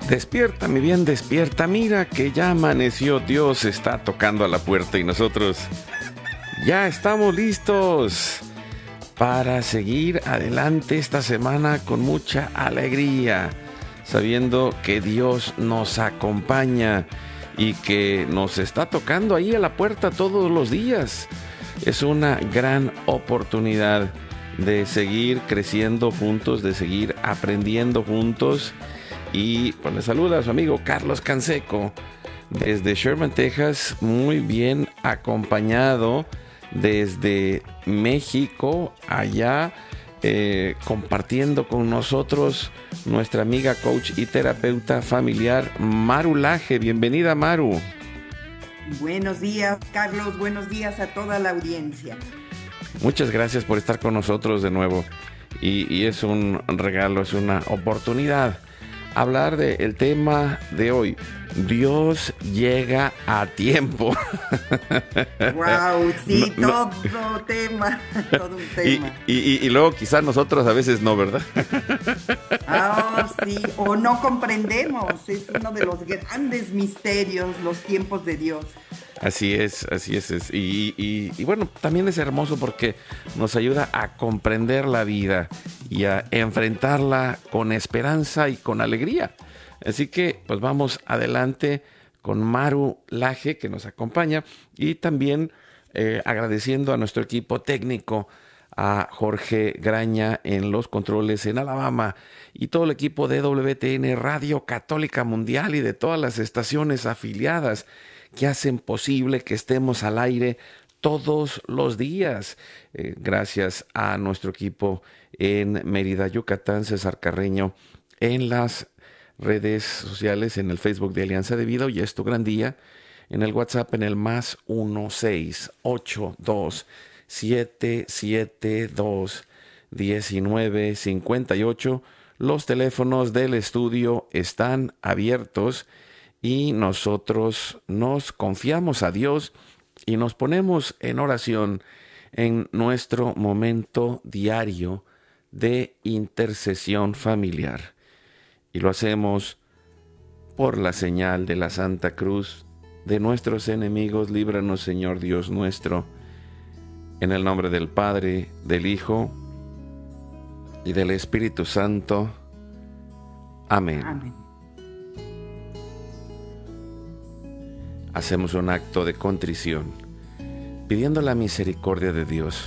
Despierta, mi bien, despierta. Mira que ya amaneció. Dios está tocando a la puerta y nosotros ya estamos listos para seguir adelante esta semana con mucha alegría, sabiendo que Dios nos acompaña y que nos está tocando ahí a la puerta todos los días. Es una gran oportunidad de seguir creciendo juntos, de seguir aprendiendo juntos. Y pues le saluda a su amigo Carlos Canseco desde Sherman, Texas, muy bien acompañado desde México, allá compartiendo con nosotros nuestra amiga coach y terapeuta familiar Maru Laje. Bienvenida, Maru. Buenos días, Carlos, buenos días a toda la audiencia. Muchas gracias por estar con nosotros de nuevo y es un regalo, es una oportunidad hablar del tema de hoy. Dios llega a tiempo. Wow, sí, todo un tema. Y luego quizás nosotros a veces no, ¿verdad? Sí, o no comprendemos. Es uno de los grandes misterios, los tiempos de Dios. Así es. Y bueno, también es hermoso porque nos ayuda a comprender la vida y a enfrentarla con esperanza y con alegría. Así que pues vamos adelante con Maru Laje, que nos acompaña, y también agradeciendo a nuestro equipo técnico, a Jorge Graña en los controles en Alabama y todo el equipo de WTN Radio Católica Mundial y de todas las estaciones afiliadas que hacen posible que estemos al aire todos los días. Gracias a nuestro equipo en Mérida, Yucatán, César Carreño, en las redes sociales, en el Facebook de Alianza de Vida, Hoy es tu gran día, en el WhatsApp en el más 1-682-772-1958. Los teléfonos del estudio están abiertos y nosotros nos confiamos a Dios y nos ponemos en oración en nuestro momento diario de intercesión familiar. Y lo hacemos por la señal de la Santa Cruz de nuestros enemigos. Líbranos, Señor Dios nuestro, en el nombre del Padre, del Hijo y del Espíritu Santo. Amén. Amén. Hacemos un acto de contrición, pidiendo la misericordia de Dios.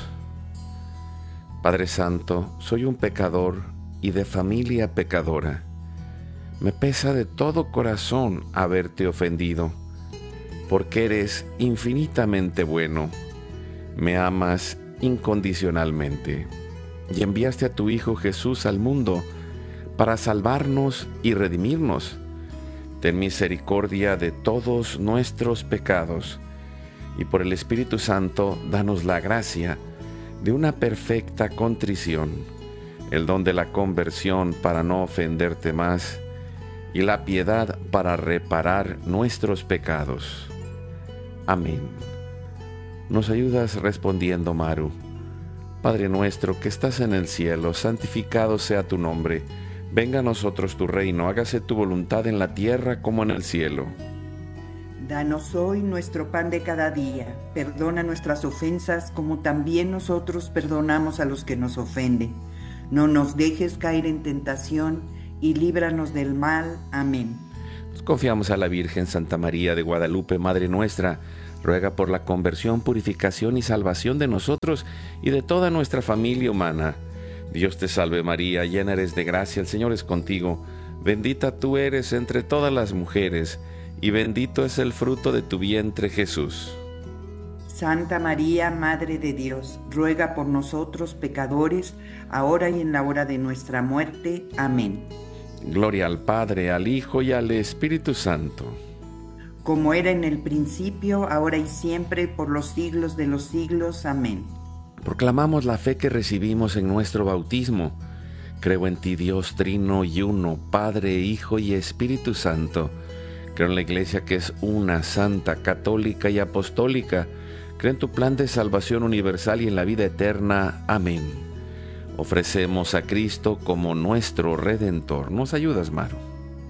Padre Santo, soy un pecador y de familia pecadora. Me pesa de todo corazón haberte ofendido, porque eres infinitamente bueno. Me amas incondicionalmente y enviaste a tu Hijo Jesús al mundo para salvarnos y redimirnos. Ten misericordia de todos nuestros pecados y por el Espíritu Santo danos la gracia de una perfecta contrición, el don de la conversión para no ofenderte más y la piedad para reparar nuestros pecados. Amén. Nos ayudas respondiendo, Maru. Padre nuestro que estás en el cielo, santificado sea tu nombre. Venga a nosotros tu reino, hágase tu voluntad en la tierra como en el cielo. Danos hoy nuestro pan de cada día. Perdona nuestras ofensas como también nosotros perdonamos a los que nos ofenden. No nos dejes caer en tentación y líbranos del mal. Amén. Nos confiamos a la Virgen Santa María de Guadalupe, Madre nuestra. Ruega por la conversión, purificación y salvación de nosotros y de toda nuestra familia humana. Dios te salve María, llena eres de gracia, el Señor es contigo. Bendita tú eres entre todas las mujeres, y bendito es el fruto de tu vientre, Jesús. Santa María, Madre de Dios, ruega por nosotros pecadores, ahora y en la hora de nuestra muerte. Amén. Gloria al Padre, al Hijo y al Espíritu Santo. Como era en el principio, ahora y siempre, por los siglos de los siglos. Amén. Proclamamos la fe que recibimos en nuestro bautismo. Creo en ti, Dios trino y uno, Padre, Hijo y Espíritu Santo. Creo en la Iglesia que es una, santa, católica y apostólica. Creo en tu plan de salvación universal y en la vida eterna. Amén. Ofrecemos a Cristo como nuestro Redentor. ¿Nos ayudas, Maru?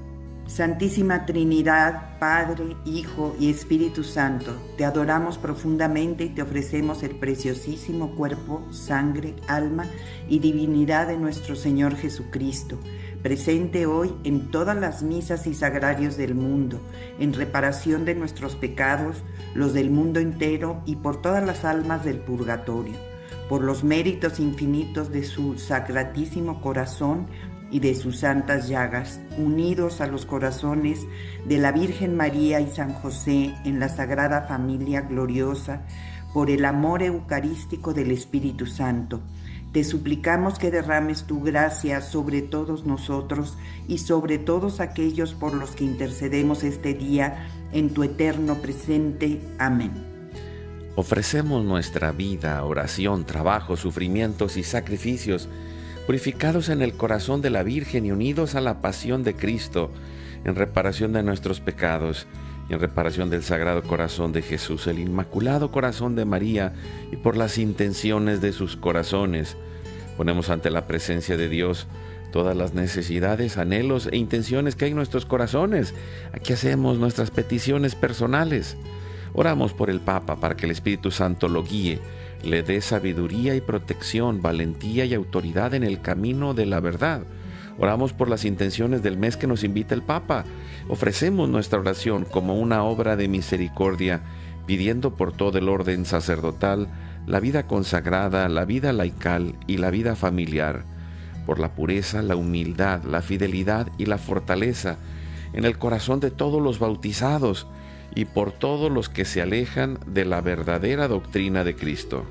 Santísima Trinidad, Padre, Hijo y Espíritu Santo, te adoramos profundamente y te ofrecemos el preciosísimo cuerpo, sangre, alma y divinidad de nuestro Señor Jesucristo, presente hoy en todas las misas y sagrarios del mundo, en reparación de nuestros pecados, los del mundo entero y por todas las almas del purgatorio, por los méritos infinitos de su sacratísimo corazón y de sus santas llagas, unidos a los corazones de la Virgen María y San José en la Sagrada Familia gloriosa, por el amor eucarístico del Espíritu Santo. Te suplicamos que derrames tu gracia sobre todos nosotros y sobre todos aquellos por los que intercedemos este día en tu eterno presente. Amén. Ofrecemos nuestra vida, oración, trabajo, sufrimientos y sacrificios, purificados en el corazón de la Virgen y unidos a la pasión de Cristo, en reparación de nuestros pecados y en reparación del Sagrado Corazón de Jesús, el Inmaculado Corazón de María, y por las intenciones de sus corazones. Ponemos ante la presencia de Dios todas las necesidades, anhelos e intenciones que hay en nuestros corazones. Aquí hacemos nuestras peticiones personales. Oramos por el Papa para que el Espíritu Santo lo guíe, le dé sabiduría y protección, valentía y autoridad en el camino de la verdad. Oramos por las intenciones del mes que nos invita el Papa. Ofrecemos nuestra oración como una obra de misericordia, pidiendo por todo el orden sacerdotal, la vida consagrada, la vida laical y la vida familiar, por la pureza, la humildad, la fidelidad y la fortaleza en el corazón de todos los bautizados, y por todos los que se alejan de la verdadera doctrina de Cristo.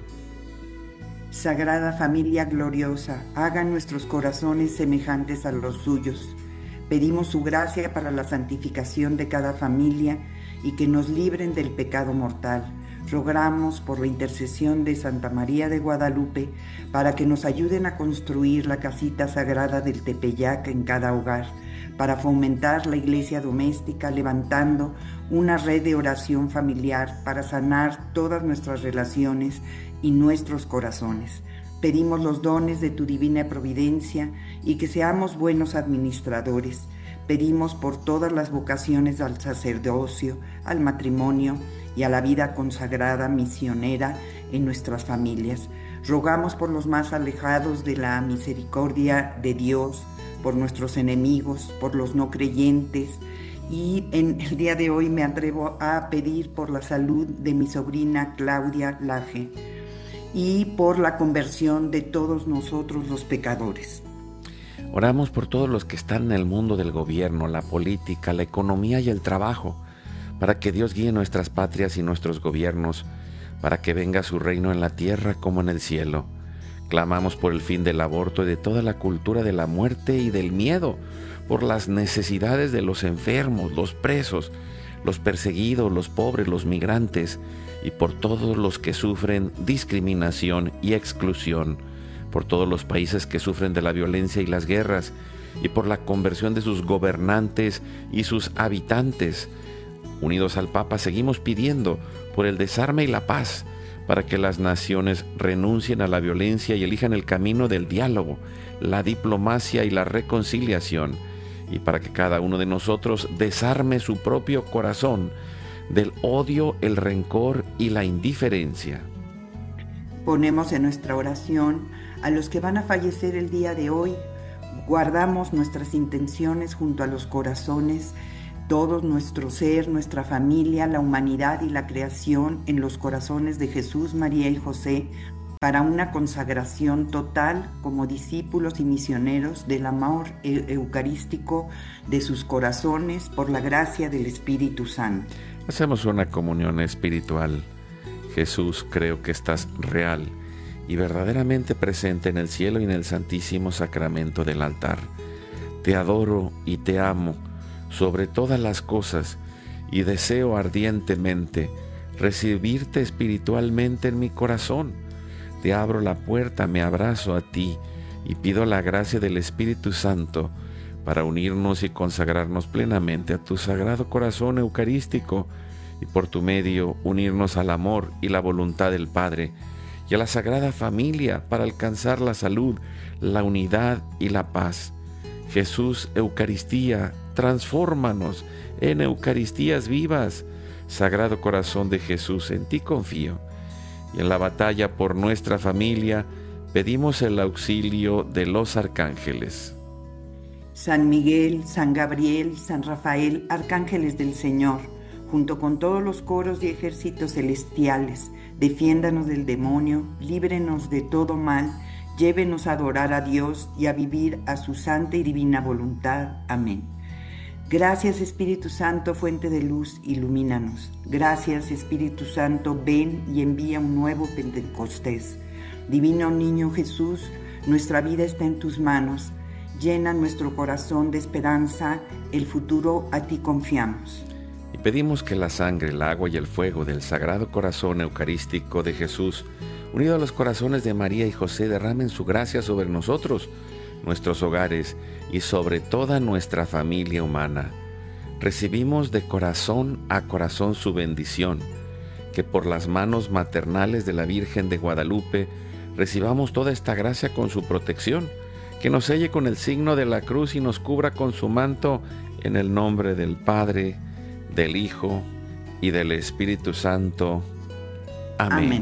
Sagrada Familia gloriosa, haga nuestros corazones semejantes a los suyos. Pedimos su gracia para la santificación de cada familia y que nos libren del pecado mortal. Rogamos por la intercesión de Santa María de Guadalupe para que nos ayuden a construir la casita sagrada del Tepeyac en cada hogar, para fomentar la iglesia doméstica, levantando una red de oración familiar para sanar todas nuestras relaciones y nuestros corazones. Pedimos los dones de tu divina providencia y que seamos buenos administradores. Pedimos por todas las vocaciones al sacerdocio, al matrimonio y a la vida consagrada misionera en nuestras familias. Rogamos por los más alejados de la misericordia de Dios, por nuestros enemigos, por los no creyentes, y en el día de hoy me atrevo a pedir por la salud de mi sobrina Claudia Laje y por la conversión de todos nosotros los pecadores. Oramos por todos los que están en el mundo del gobierno, la política, la economía y el trabajo, para que Dios guíe nuestras patrias y nuestros gobiernos, para que venga su reino en la tierra como en el cielo. Clamamos por el fin del aborto y de toda la cultura de la muerte y del miedo, por las necesidades de los enfermos, los presos, los perseguidos, los pobres, los migrantes, y por todos los que sufren discriminación y exclusión, por todos los países que sufren de la violencia y las guerras, y por la conversión de sus gobernantes y sus habitantes. Unidos al Papa, seguimos pidiendo por el desarme y la paz, para que las naciones renuncien a la violencia y elijan el camino del diálogo, la diplomacia y la reconciliación, y para que cada uno de nosotros desarme su propio corazón del odio, el rencor y la indiferencia. Ponemos en nuestra oración a los que van a fallecer el día de hoy. Guardamos nuestras intenciones junto a los corazones, todo nuestro ser, nuestra familia, la humanidad y la creación en los corazones de Jesús, María y José, para una consagración total como discípulos y misioneros del amor eucarístico de sus corazones por la gracia del Espíritu Santo. Hacemos una comunión espiritual. Jesús, creo que estás real y verdaderamente presente en el cielo y en el santísimo sacramento del altar. Te adoro y te amo sobre todas las cosas y deseo ardientemente recibirte espiritualmente en mi corazón. Te abro la puerta, me abrazo a ti y pido la gracia del Espíritu Santo para unirnos y consagrarnos plenamente a tu Sagrado Corazón Eucarístico y por tu medio unirnos al amor y la voluntad del Padre y a la Sagrada Familia para alcanzar la salud, la unidad y la paz. Jesús, Eucaristía, transfórmanos en Eucaristías vivas. Sagrado Corazón de Jesús, en ti confío. Y en la batalla por nuestra familia, pedimos el auxilio de los arcángeles. San Miguel, San Gabriel, San Rafael, arcángeles del Señor, junto con todos los coros y ejércitos celestiales, defiéndanos del demonio, líbrenos de todo mal, llévenos a adorar a Dios y a vivir a su santa y divina voluntad. Amén. Gracias, Espíritu Santo, fuente de luz, ilumínanos. Gracias, Espíritu Santo, ven y envía un nuevo Pentecostés. Divino Niño Jesús, nuestra vida está en tus manos. Llena nuestro corazón de esperanza, el futuro a ti confiamos. Y pedimos que la sangre, el agua y el fuego del Sagrado Corazón Eucarístico de Jesús, unido a los corazones de María y José, derramen su gracia sobre nosotros, nuestros hogares y sobre toda nuestra familia humana. Recibimos de corazón a corazón su bendición, que por las manos maternales de la Virgen de Guadalupe recibamos toda esta gracia con su protección, que nos selle con el signo de la cruz y nos cubra con su manto, en el nombre del Padre, del Hijo y del Espíritu Santo. Amén. Amén.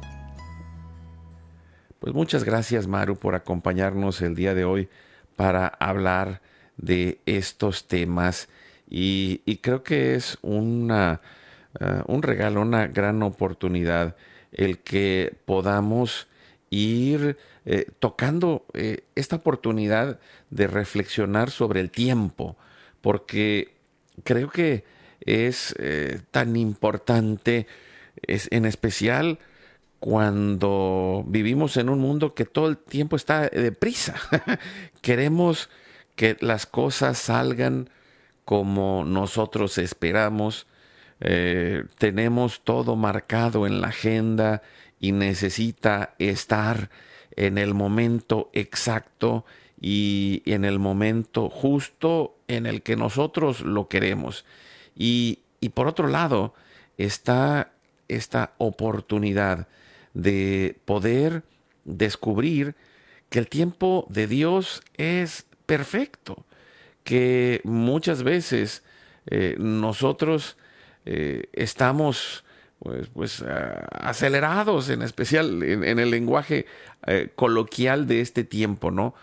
Pues muchas gracias, Maru, por acompañarnos el día de hoy para hablar de estos temas y creo que es un regalo, una gran oportunidad el que podamos ir tocando esta oportunidad de reflexionar sobre el tiempo, porque creo que es tan importante, en especial cuando vivimos en un mundo que todo el tiempo está deprisa. Queremos que las cosas salgan como nosotros esperamos. Tenemos todo marcado en la agenda y necesita estar en el momento exacto y en el momento justo en el que nosotros lo queremos. Y por otro lado está esta oportunidad de poder descubrir que el tiempo de Dios es perfecto, que muchas veces nosotros estamos acelerados, en especial en el lenguaje coloquial de este tiempo, ¿no?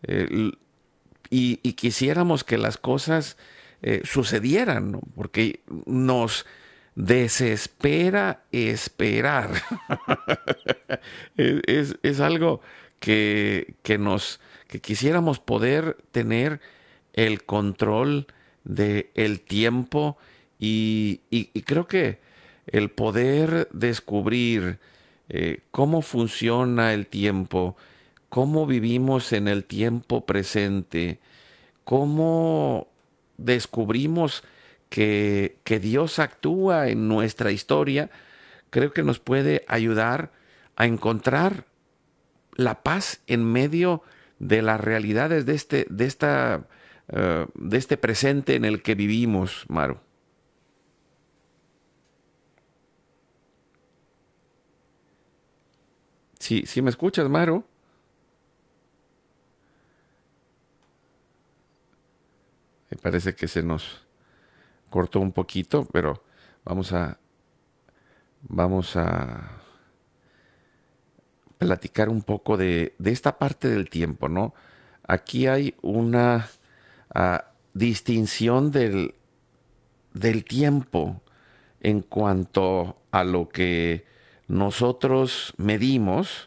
Y quisiéramos que las cosas sucedieran, ¿no? Porque nos desespera esperar. es algo que quisiéramos poder tener el control del tiempo y creo que el poder descubrir cómo funciona el tiempo, cómo vivimos en el tiempo presente, cómo descubrimos que Dios actúa en nuestra historia, creo que nos puede ayudar a encontrar la paz en medio de las realidades de este presente en el que vivimos, Maru. ¿Sí me escuchas, Maru? Me parece que se nos cortó un poquito, pero vamos a platicar un poco de esta parte del tiempo, ¿no? Aquí hay una distinción del tiempo en cuanto a lo que nosotros medimos.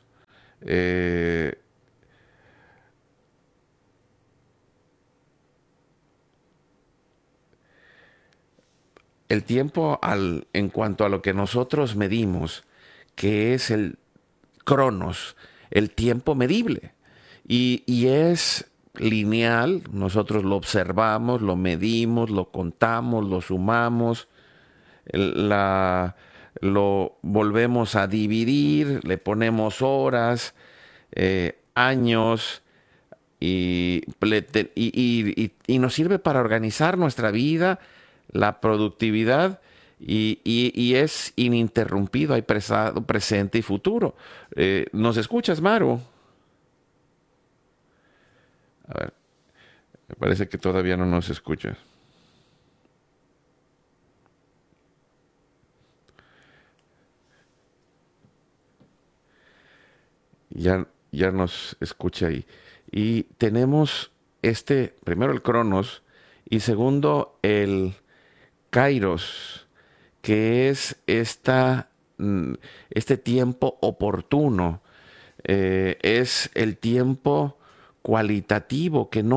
El tiempo en cuanto a lo que nosotros medimos, que es el cronos, el tiempo medible. Y es lineal, nosotros lo observamos, lo medimos, lo contamos, lo sumamos, lo volvemos a dividir, le ponemos horas, años, y nos sirve para organizar nuestra vida, la productividad, y es ininterrumpido, hay pasado, presente y futuro. ¿Nos escuchas, Maru? A ver, me parece que todavía no nos escuchas. ya nos escucha ahí. Y tenemos primero el Cronos y segundo el Kairos, que es este tiempo oportuno. Es el tiempo cualitativo que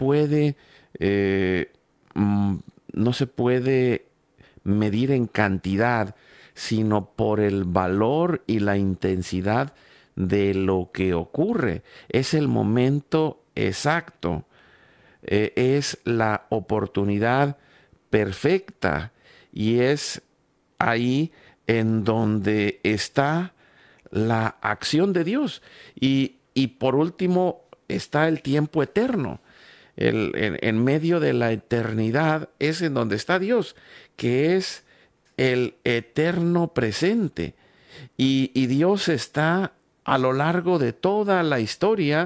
eh, mm, no se puede medir en cantidad, sino por el valor y la intensidad de lo que ocurre. Es el momento exacto, es la oportunidad perfecta y es ahí en donde está la acción de Dios. Y por último está el tiempo eterno. En medio de la eternidad es en donde está Dios, que es el eterno presente. Y Dios está a lo largo de toda la historia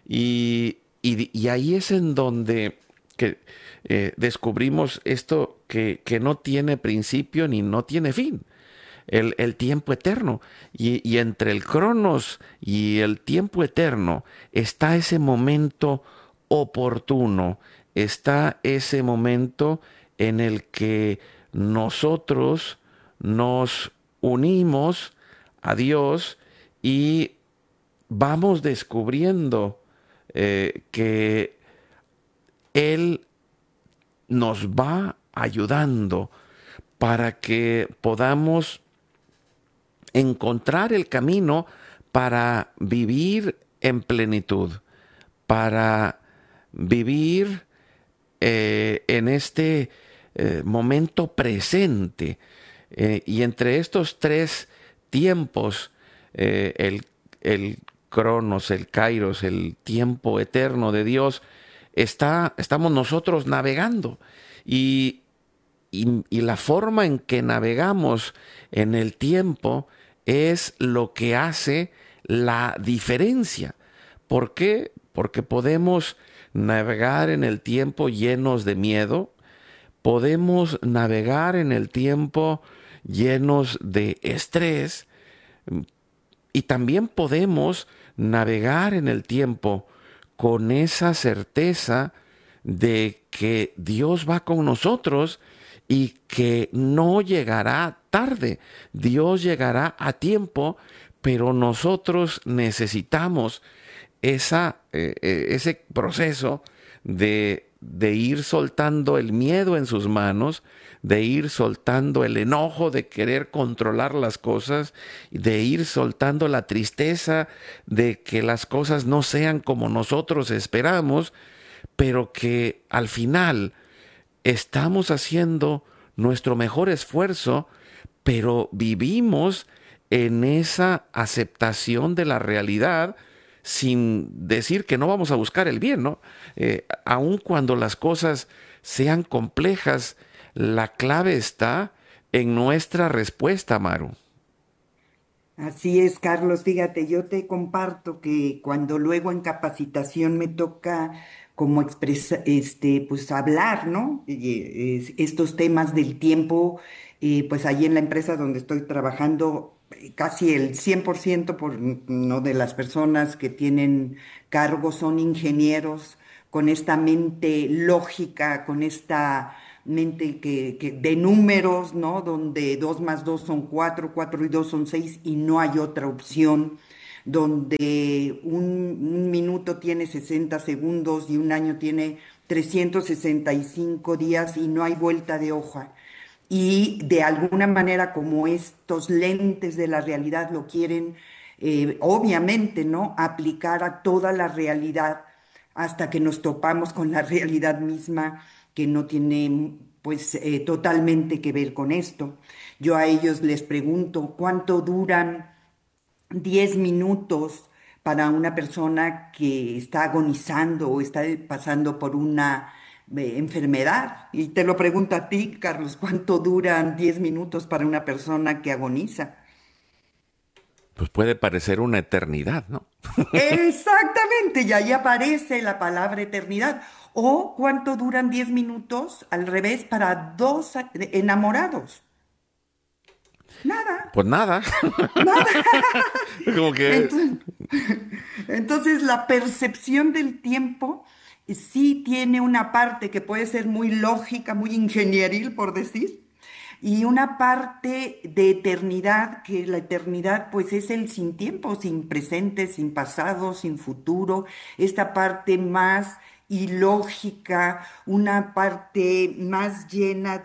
y ahí es en donde que, descubrimos esto que no tiene principio ni no tiene fin. El tiempo eterno. Y entre el Cronos y el tiempo eterno está ese momento oportuno, está ese momento en el que nosotros nos unimos a Dios y vamos descubriendo que Él nos va ayudando para que podamos encontrar el camino para vivir en plenitud, para vivir en este momento presente. Y entre estos tres tiempos, el Cronos, el Kairos, el tiempo eterno de Dios, estamos nosotros navegando. Y la forma en que navegamos en el tiempo es lo que hace la diferencia. ¿Por qué? Porque podemos navegar en el tiempo llenos de miedo, podemos navegar en el tiempo llenos de estrés y también podemos navegar en el tiempo con esa certeza de que Dios va con nosotros y que no llegará tarde. Dios llegará a tiempo, pero nosotros necesitamos ese proceso de ir soltando el miedo en sus manos, de ir soltando el enojo de querer controlar las cosas, de ir soltando la tristeza de que las cosas no sean como nosotros esperamos, pero que al final estamos haciendo nuestro mejor esfuerzo, pero vivimos en esa aceptación de la realidad sin decir que no vamos a buscar el bien, ¿no? Aun cuando las cosas sean complejas, la clave está en nuestra respuesta, Maru. Así es, Carlos. Fíjate, yo te comparto que cuando luego en capacitación me toca como expresa, pues hablar, ¿no? Estos temas del tiempo, pues allí en la empresa donde estoy trabajando, casi el 100% no, de las personas que tienen cargos son ingenieros con esta mente lógica, con esta mente de números, ¿no? Donde 2 más 2 son 4, 4 y 2 son 6 y no hay otra opción, donde un minuto tiene 60 segundos y un año tiene 365 días y no hay vuelta de hoja. Y de alguna manera, como estos lentes de la realidad lo quieren, obviamente, ¿no? Aplicar a toda la realidad hasta que nos topamos con la realidad misma que no tiene pues totalmente que ver con esto. Yo a ellos les pregunto, ¿cuánto duran 10 minutos para una persona que está agonizando o está pasando por una enfermedad? Y te lo pregunto a ti, Carlos, ¿cuánto duran 10 minutos para una persona que agoniza? Pues puede parecer una eternidad, ¿no? Exactamente, y ahí aparece la palabra eternidad. O cuánto duran 10 minutos al revés para dos enamorados. Nada, Pues nada, nada. como que Entonces, entonces, la percepción del tiempo sí tiene una parte que puede ser muy lógica, muy ingenieril, por decir, y una parte de eternidad, que la eternidad pues es el sin tiempo, sin presente, sin pasado, sin futuro, esta parte más ilógica, una parte más llena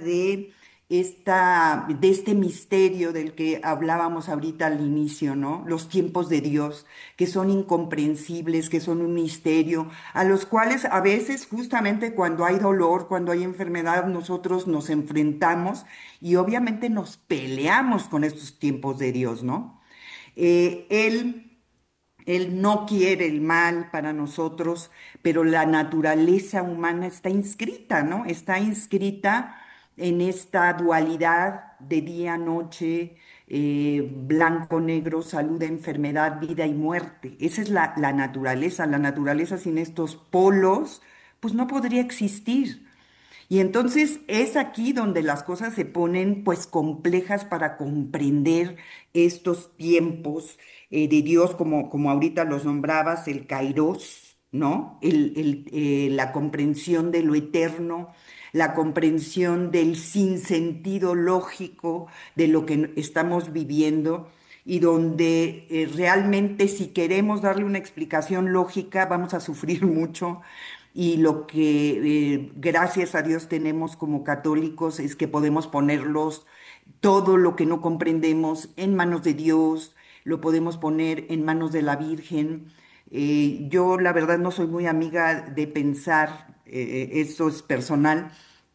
de este misterio del que hablábamos ahorita al inicio, ¿no? Los tiempos de Dios, que son incomprensibles, que son un misterio, a los cuales a veces justamente cuando hay dolor, cuando hay enfermedad, nosotros nos enfrentamos y obviamente nos peleamos con estos tiempos de Dios, ¿no? Eh, él él no quiere el mal para nosotros, pero la naturaleza humana está inscrita, ¿no? Está inscrita en esta dualidad de día, noche, blanco, negro, salud, enfermedad, vida y muerte. Esa es la naturaleza. La naturaleza sin estos polos, pues no podría existir. Y entonces es aquí donde las cosas se ponen pues complejas para comprender estos tiempos de Dios, como ahorita los nombrabas, el kairos, ¿no? La comprensión de lo eterno, la comprensión del sinsentido lógico de lo que estamos viviendo y donde realmente si queremos darle una explicación lógica vamos a sufrir mucho y lo que gracias a Dios tenemos como católicos es que podemos ponerlos todo lo que no comprendemos en manos de Dios, lo podemos poner en manos de la Virgen. Yo la verdad no soy muy amiga de pensar, eso es personal,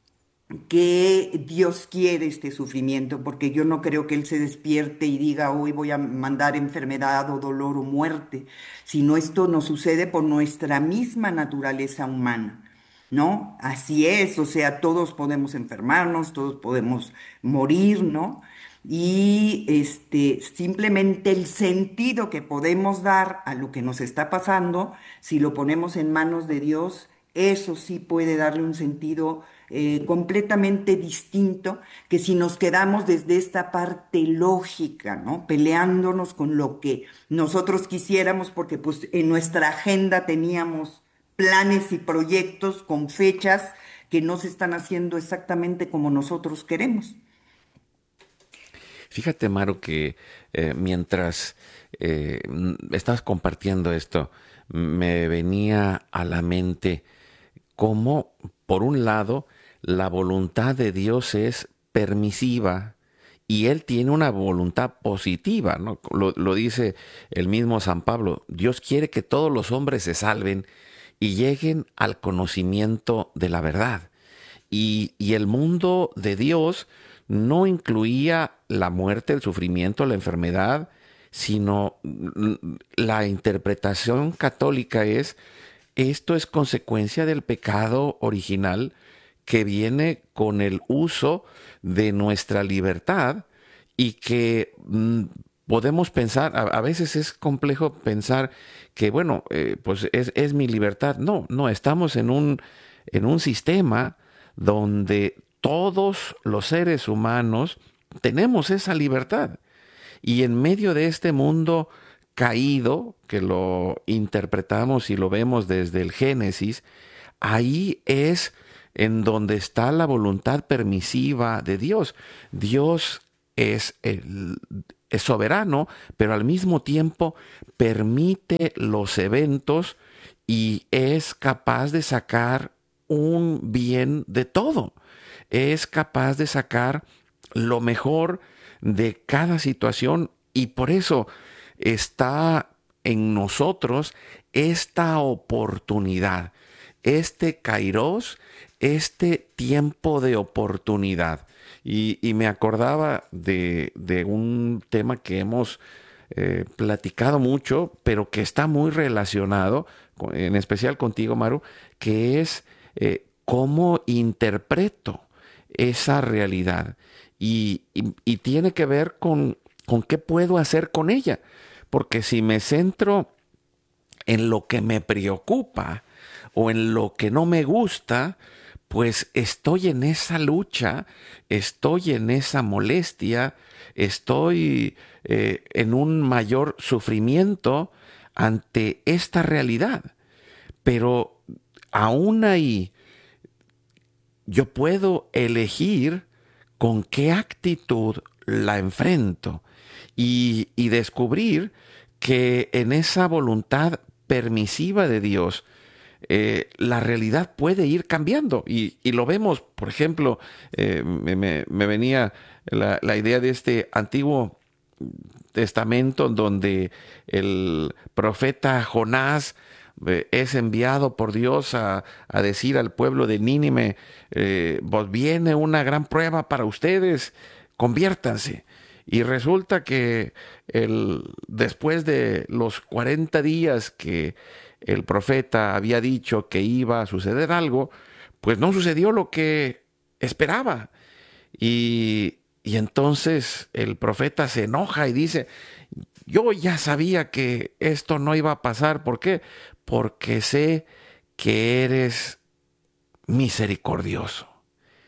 que Dios quiere este sufrimiento, porque yo no creo que Él se despierte y diga, hoy voy a mandar enfermedad o dolor o muerte, sino esto nos sucede por nuestra misma naturaleza humana, ¿no? Así es, o sea, todos podemos enfermarnos, todos podemos morir, ¿no? Y simplemente el sentido que podemos dar a lo que nos está pasando, si lo ponemos en manos de Dios, eso sí puede darle un sentido completamente distinto que si nos quedamos desde esta parte lógica, ¿no? Peleándonos con lo que nosotros quisiéramos, porque pues en nuestra agenda teníamos planes y proyectos con fechas que no se están haciendo exactamente como nosotros queremos. fíjate, Maru, que mientras estabas compartiendo esto, me venía a la mente cómo, por un lado, la voluntad de Dios es permisiva y Él tiene una voluntad positiva, ¿no? Lo dice el mismo San Pablo. Dios quiere que todos los hombres se salven y lleguen al conocimiento de la verdad. Y el mundo de Dios no incluía la muerte, el sufrimiento, la enfermedad, sino la interpretación católica es, esto es consecuencia del pecado original que viene con el uso de nuestra libertad y que podemos pensar, a veces es complejo pensar que, bueno, pues es mi libertad. No, no, estamos en un sistema donde todos los seres humanos tenemos esa libertad. Y en medio de este mundo caído, que lo interpretamos y lo vemos desde el Génesis, ahí es en donde está la voluntad permisiva de Dios. Dios es soberano, pero al mismo tiempo permite los eventos y es capaz de sacar un bien de todo. Es capaz de sacar lo mejor de cada situación y por eso está en nosotros esta oportunidad, este kairos, este tiempo de oportunidad. Y me acordaba de un tema que hemos platicado mucho, pero que está muy relacionado, en especial contigo, Maru, que es cómo interpreto esa realidad. Y tiene que ver con qué puedo hacer con ella. Porque si me centro en lo que me preocupa o en lo que no me gusta, pues estoy en esa lucha, estoy en esa molestia, estoy en un mayor sufrimiento ante esta realidad. Pero aún ahí yo puedo elegir con qué actitud la enfrento y descubrir que en esa voluntad permisiva de Dios, la realidad puede ir cambiando y lo vemos. Por ejemplo, me venía la idea de este Antiguo Testamento donde el profeta Jonás es enviado por Dios a decir al pueblo de Nínive, pues viene una gran prueba para ustedes, conviértanse. Y resulta que después de los 40 días que el profeta había dicho que iba a suceder algo, pues no sucedió lo que esperaba. Y entonces el profeta se enoja y dice, yo ya sabía que esto no iba a pasar. ¿Por qué? Porque sé que eres misericordioso.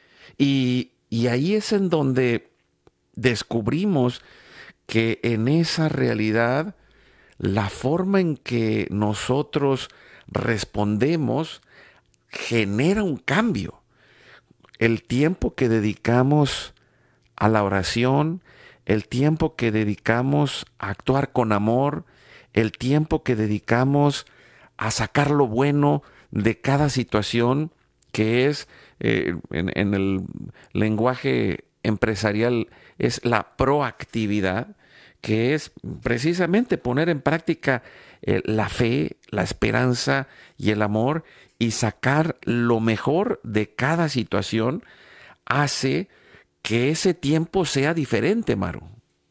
Y ahí es en donde descubrimos que en esa realidad la forma en que nosotros respondemos genera un cambio. El tiempo que dedicamos a la oración, el tiempo que dedicamos a actuar con amor, el tiempo que dedicamos a sacar lo bueno de cada situación, que es, en el lenguaje empresarial, es la proactividad, que es precisamente poner en práctica la fe, la esperanza y el amor y sacar lo mejor de cada situación, hace que ese tiempo sea diferente, Maru.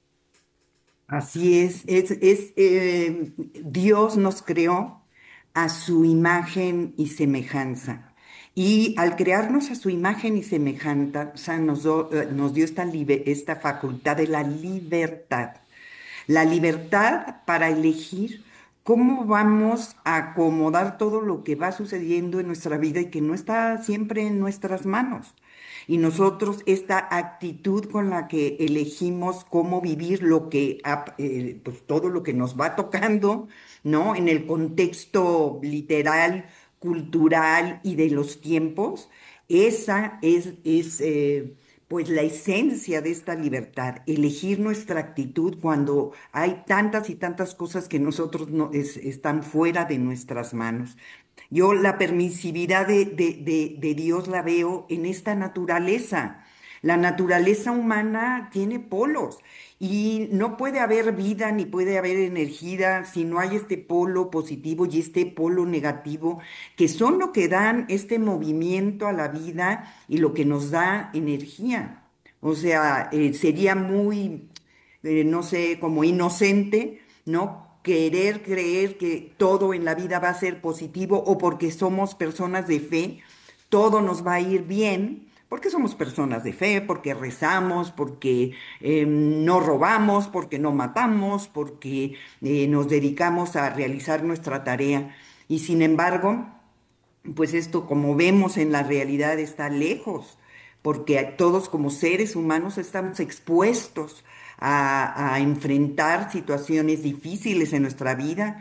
Así es, Dios nos creó a su imagen y semejanza. Y al crearnos a su imagen y semejanza, nos dio esta facultad de la libertad. La libertad para elegir cómo vamos a acomodar todo lo que va sucediendo en nuestra vida y que no está siempre en nuestras manos. Y nosotros esta actitud con la que elegimos cómo vivir pues todo lo que nos va tocando, ¿no? En el contexto literal, cultural y de los tiempos, esa es pues la esencia de esta libertad, elegir nuestra actitud cuando hay tantas y tantas cosas que nosotros están fuera de nuestras manos. Yo la permisividad de Dios la veo en esta naturaleza. La naturaleza humana tiene polos y no puede haber vida ni puede haber energía si no hay este polo positivo y este polo negativo, que son lo que dan este movimiento a la vida y lo que nos da energía. O sea, sería muy, no sé, como inocente, ¿no? Querer creer que todo en la vida va a ser positivo o porque somos personas de fe, todo nos va a ir bien, porque somos personas de fe, porque rezamos, porque no robamos, porque no matamos, porque nos dedicamos a realizar nuestra tarea. Y sin embargo, pues esto, como vemos en la realidad, está lejos, porque todos como seres humanos estamos expuestos a enfrentar situaciones difíciles en nuestra vida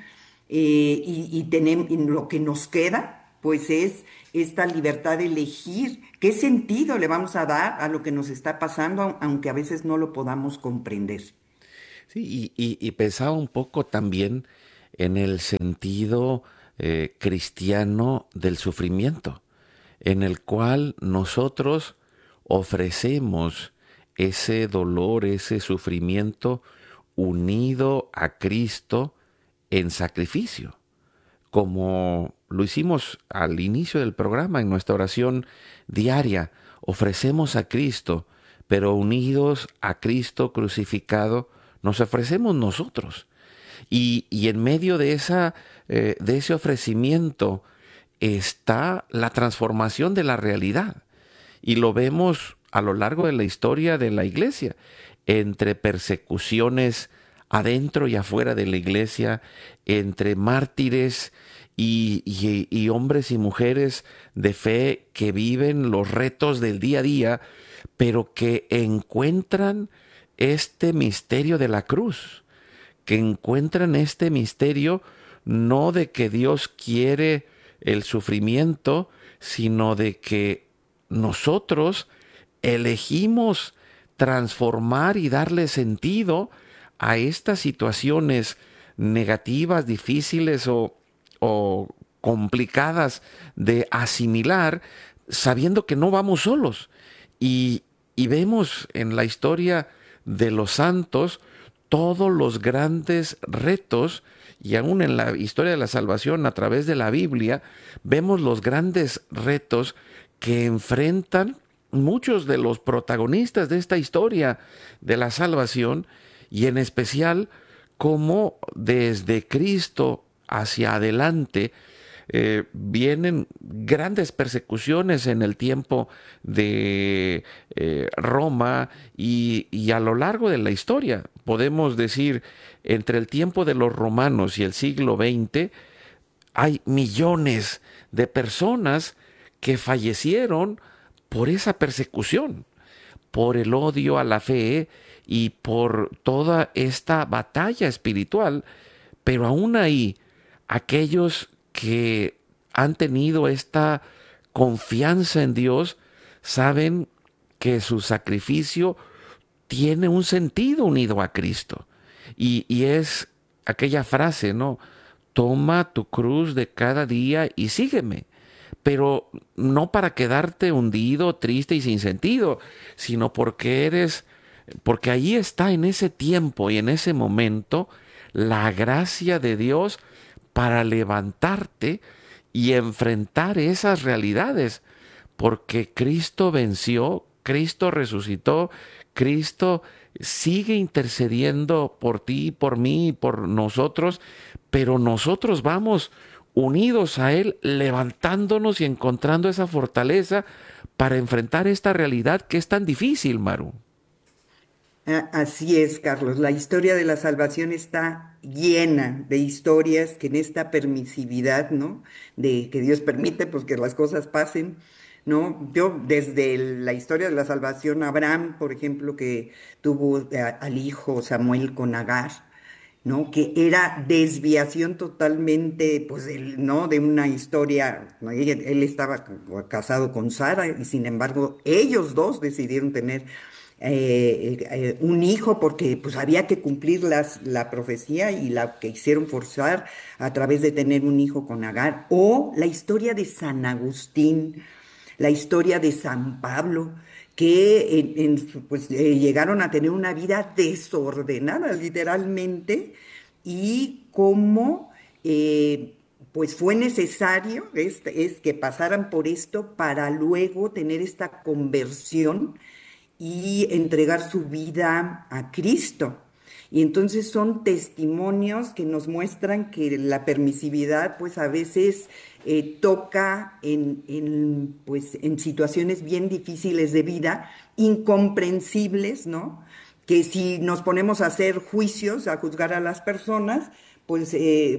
y lo que nos queda, pues es esta libertad de elegir qué sentido le vamos a dar a lo que nos está pasando, aunque a veces no lo podamos comprender. Sí, y pensaba un poco también en el sentido cristiano del sufrimiento, en el cual nosotros ofrecemos ese dolor, ese sufrimiento unido a Cristo en sacrificio, como lo hicimos al inicio del programa en nuestra oración diaria. Ofrecemos a Cristo, pero unidos a Cristo crucificado, nos ofrecemos nosotros. Y en medio de ese ofrecimiento está la transformación de la realidad. Y lo vemos a lo largo de la historia de la iglesia, entre persecuciones adentro y afuera de la iglesia, entre mártires y hombres y mujeres de fe que viven los retos del día a día, pero que encuentran este misterio de la cruz, que encuentran este misterio no de que Dios quiere el sufrimiento, sino de que nosotros elegimos transformar y darle sentido a estas situaciones negativas, difíciles o complicadas de asimilar, sabiendo que no vamos solos. Y vemos en la historia de los santos todos los grandes retos, y aún en la historia de la salvación a través de la Biblia, vemos los grandes retos que enfrentan muchos de los protagonistas de esta historia de la salvación, y en especial cómo desde Cristo hacia adelante vienen grandes persecuciones en el tiempo de Roma y a lo largo de la historia. Podemos decir, entre el tiempo de los romanos y el siglo XX, hay millones de personas que fallecieron por esa persecución, por el odio a la fe y por toda esta batalla espiritual, pero aún ahí aquellos que han tenido esta confianza en Dios saben que su sacrificio tiene un sentido unido a Cristo. Y es aquella frase, ¿no? Toma tu cruz de cada día y sígueme. Pero no para quedarte hundido, triste y sin sentido, sino porque ahí está en ese tiempo y en ese momento la gracia de Dios para levantarte y enfrentar esas realidades, porque Cristo venció, Cristo resucitó, Cristo sigue intercediendo por ti, por mí, por nosotros, pero nosotros vamos unidos a Él, levantándonos y encontrando esa fortaleza para enfrentar esta realidad que es tan difícil, Maru. Así es, Carlos. La historia de la salvación está llena de historias que en esta permisividad, ¿no? De que Dios permite, pues que las cosas pasen, ¿no? Yo, desde la historia de la salvación, Abraham, por ejemplo, que tuvo al hijo Samuel con Agar, ¿no? Que era desviación totalmente, pues, ¿no? De una historia, ¿no? Él estaba casado con Sara y sin embargo ellos dos decidieron tener un hijo porque pues había que cumplir la profecía y la que hicieron forzar a través de tener un hijo con Agar. O la historia de San Agustín, la historia de San Pablo, que pues, llegaron a tener una vida desordenada literalmente y cómo pues fue necesario es que pasaran por esto para luego tener esta conversión y entregar su vida a Cristo. Y entonces son testimonios que nos muestran que la permisividad pues a veces toca pues, en situaciones bien difíciles de vida, incomprensibles, ¿no? Que si nos ponemos a hacer juicios, a juzgar a las personas, pues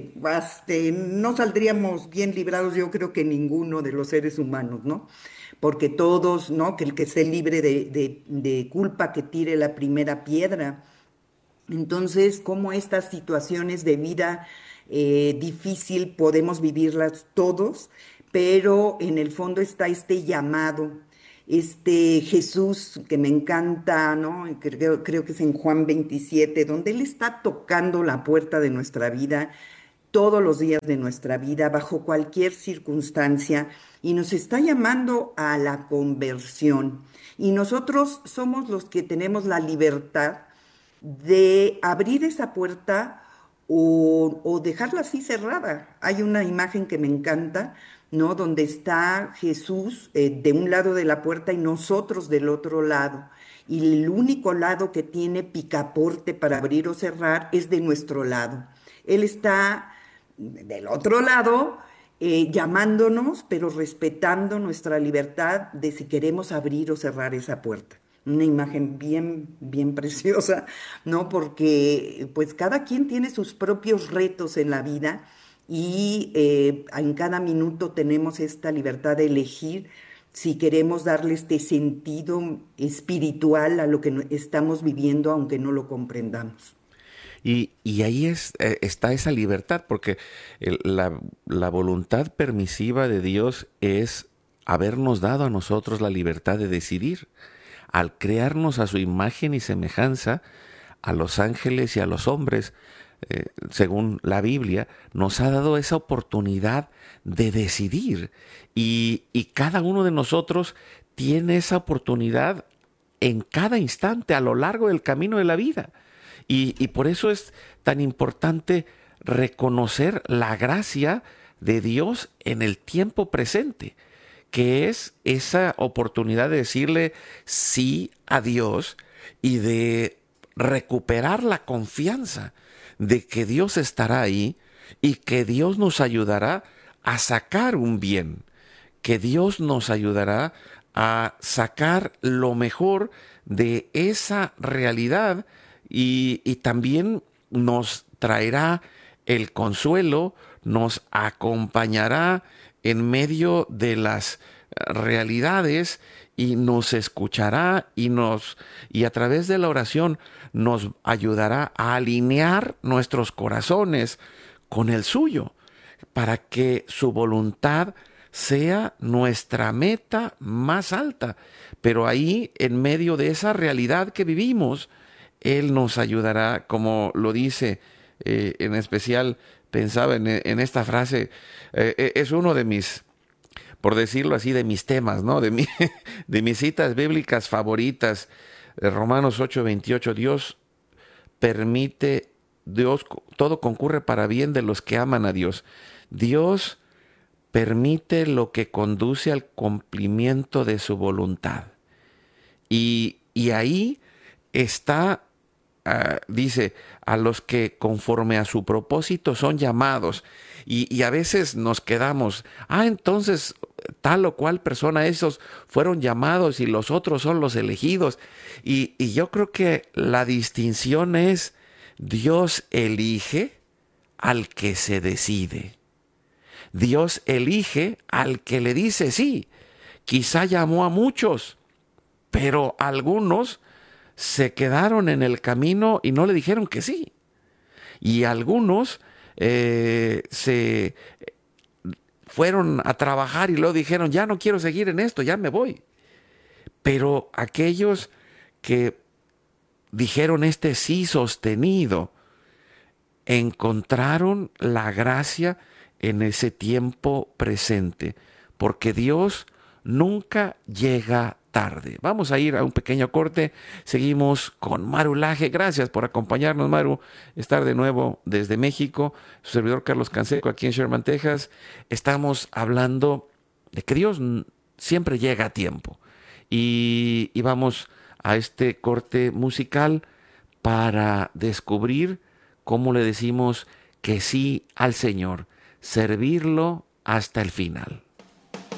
no saldríamos bien librados, yo creo que ninguno de los seres humanos, ¿no? Porque todos, ¿no? Que el que esté libre de culpa, que tire la primera piedra. Entonces, cómo estas situaciones de vida difícil podemos vivirlas todos, pero en el fondo está este llamado, este Jesús que me encanta, ¿no? Creo que es en Juan 27, donde Él está tocando la puerta de nuestra vida todos los días de nuestra vida, bajo cualquier circunstancia, y nos está llamando a la conversión. Y nosotros somos los que tenemos la libertad de abrir esa puerta o dejarla así cerrada. Hay una imagen que me encanta, ¿no? Donde está Jesús de un lado de la puerta y nosotros del otro lado. Y el único lado que tiene picaporte para abrir o cerrar es de nuestro lado. Él está del otro lado llamándonos, pero respetando nuestra libertad de si queremos abrir o cerrar esa puerta. Una imagen bien, bien preciosa, ¿no? Porque pues cada quien tiene sus propios retos en la vida y en cada minuto tenemos esta libertad de elegir si queremos darle este sentido espiritual a lo que estamos viviendo, aunque no lo comprendamos. Y ahí está esa libertad, porque la voluntad permisiva de Dios es habernos dado a nosotros la libertad de decidir. Al crearnos a su imagen y semejanza, a los ángeles y a los hombres, según la Biblia, nos ha dado esa oportunidad de decidir. Y cada uno de nosotros tiene esa oportunidad en cada instante a lo largo del camino de la vida. Y por eso es tan importante reconocer la gracia de Dios en el tiempo presente, que es esa oportunidad de decirle sí a Dios y de recuperar la confianza de que Dios estará ahí y que Dios nos ayudará a sacar un bien, que Dios nos ayudará a sacar lo mejor de esa realidad y también nos traerá el consuelo, nos acompañará en medio de las realidades y nos escuchará y a través de la oración nos ayudará a alinear nuestros corazones con el suyo para que su voluntad sea nuestra meta más alta. Pero ahí, en medio de esa realidad que vivimos, Él nos ayudará, como lo dice, en especial pensaba en esta frase, es uno de mis, por decirlo así, de mis temas, ¿no? De mis citas bíblicas favoritas, Romanos 8:28, Dios, todo concurre para bien de los que aman a Dios. Dios permite lo que conduce al cumplimiento de su voluntad. Y ahí está, dice, a los que conforme a su propósito son llamados. Y a veces nos quedamos, entonces tal o cual persona, esos fueron llamados y los otros son los elegidos. Y yo creo que la distinción es, Dios elige al que se decide. Dios elige al que le dice sí. Quizá llamó a muchos, pero algunos se quedaron en el camino y no le dijeron que sí. Y algunos se fueron a trabajar y luego dijeron, ya no quiero seguir en esto, ya me voy. Pero aquellos que dijeron este sí sostenido, encontraron la gracia en ese tiempo presente, porque Dios nunca llega tarde. Vamos a ir a un pequeño corte, seguimos con Maru Laje. Gracias por acompañarnos, Maru, estar de nuevo desde México. Su servidor Carlos Canseco, aquí en Sherman, Texas. Estamos hablando de que Dios siempre llega a tiempo. Y vamos a este corte musical para descubrir cómo le decimos que sí al Señor, servirlo hasta el final.